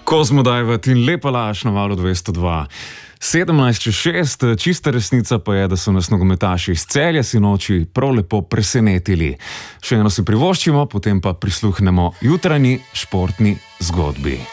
Kozmodajvat in lepa laž na valu 202. 17:06, čista resnica pa je, da so nas nogometaši iz Celja sinoči prav lepo presenetili. Še eno si privoščimo, potem pa prisluhnemo jutranji športni zgodbi.